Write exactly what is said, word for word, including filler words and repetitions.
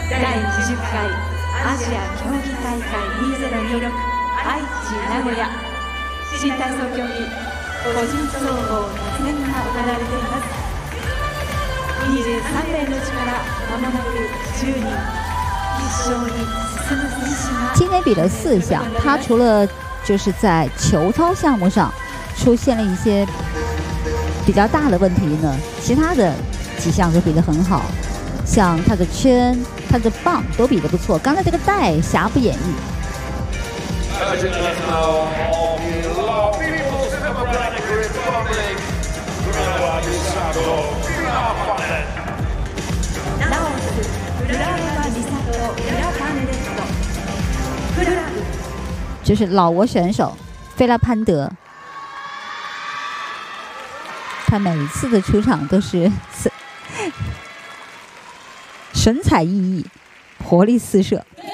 だいにじゅっかいアジア競技大会にせんにじゅうろく愛知名古屋新体操競技個人総合予選が行われています。にじゅうさんめいのうちからまもなくじゅうにん決勝に進む選手が。 今天比了四项，他除了就是在球操项目上出现了一些比较大的问题呢，其他的几项都比得很好，像他的圈、他的棒都比得不错。刚才这个带瑕不掩瑜。这是老挝选手菲拉潘德，他每一次的出场都是神采奕奕，活力四射。